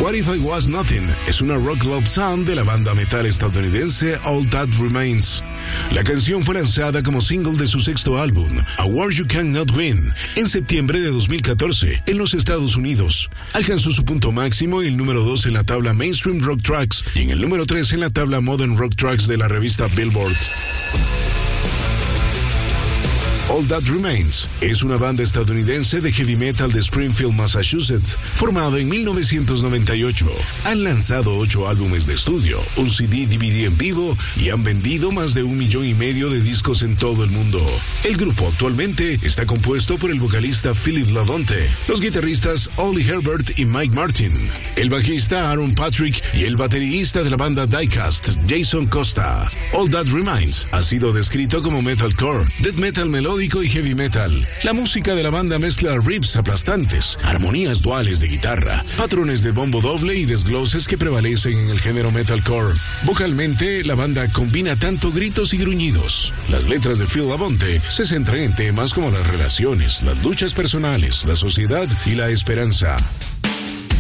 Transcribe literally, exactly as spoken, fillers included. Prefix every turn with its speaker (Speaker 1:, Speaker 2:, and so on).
Speaker 1: What If I Was Nothing es una rock love song de la banda metal estadounidense All That Remains. La canción fue lanzada como single de su sexto álbum, A War You Cannot Win, en septiembre de dos mil catorce en los Estados Unidos. Alcanzó su punto máximo en el número dos en la tabla Mainstream Rock Tracks y en el número tres en la tabla Modern Rock Tracks de la revista Billboard. All That Remains es una banda estadounidense de heavy metal de Springfield, Massachusetts, formado en mil novecientos noventa y ocho. Han lanzado ocho álbumes de estudio, un C D D V D en vivo y han vendido más de un millón y medio de discos en todo el mundo. El grupo actualmente está compuesto por el vocalista Philip Labonte, los guitarristas Ollie Herbert y Mike Martin, el bajista Aaron Patrick y el baterista de la banda Diecast, Jason Costa. All That Remains ha sido descrito como metalcore, death metal melódico y heavy metal. La música de la banda mezcla riffs aplastantes, armonías duales de guitarra, patrones de bombo doble y desgloses que prevalecen en el género metalcore. Vocalmente, la banda combina tanto gritos y gruñidos. Las letras de Phil Labonte se centran en temas como las relaciones, las luchas personales, la sociedad y la esperanza.